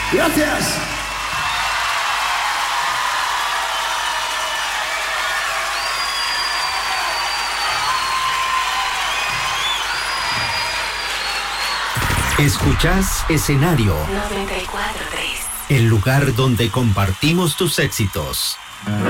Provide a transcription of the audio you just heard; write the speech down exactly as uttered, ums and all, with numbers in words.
Gracias. Escuchás Escenario noventa y cuatro punto tres. el lugar donde compartimos tus éxitos.